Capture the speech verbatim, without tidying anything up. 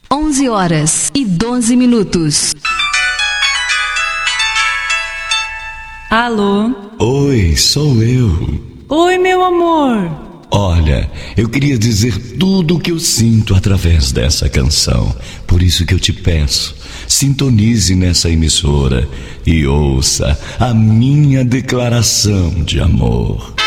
onze horas e doze minutos. Alô? Oi, sou eu. Oi, meu amor. Olha, eu queria dizer tudo o que eu sinto através dessa canção. Por isso que eu te peço, sintonize nessa emissora e ouça a minha declaração de amor.